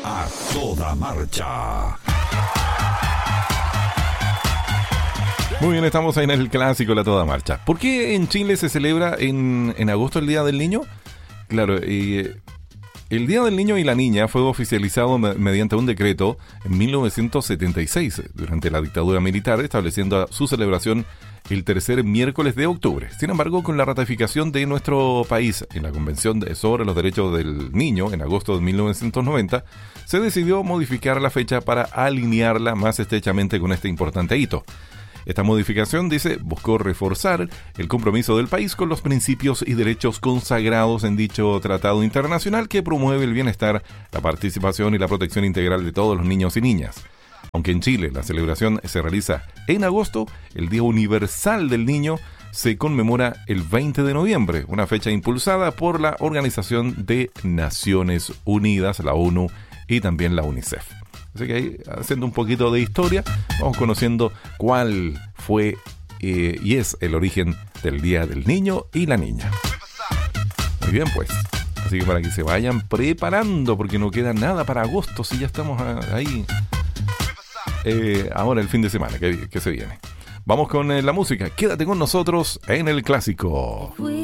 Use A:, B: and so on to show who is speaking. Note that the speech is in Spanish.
A: A toda marcha.
B: Muy bien, estamos ahí en el clásico La Toda Marcha. ¿Por qué en Chile se celebra en agosto el Día del Niño? Claro, el Día del Niño y la Niña fue oficializado mediante un decreto en 1976, durante la dictadura militar, estableciendo su celebración el tercer miércoles de octubre. Sin embargo, con la ratificación de nuestro país en la Convención sobre los Derechos del Niño en agosto de 1990, se decidió modificar la fecha para alinearla más estrechamente con este importante hito. Esta modificación, dice, buscó reforzar el compromiso del país con los principios y derechos consagrados en dicho tratado internacional que promueve el bienestar, la participación y la protección integral de todos los niños y niñas. Aunque en Chile la celebración se realiza en agosto, el Día Universal del Niño se conmemora el 20 de noviembre, una fecha impulsada por la Organización de Naciones Unidas, la ONU, y también la UNICEF. Así que ahí, haciendo un poquito de historia, vamos conociendo cuál fue y es el origen del Día del Niño y la Niña. Muy bien, pues. Así que para que se vayan preparando, porque no queda nada para agosto, si ya estamos ahí. Ahora el fin de semana que se viene. Vamos con la música. Quédate con nosotros en el clásico.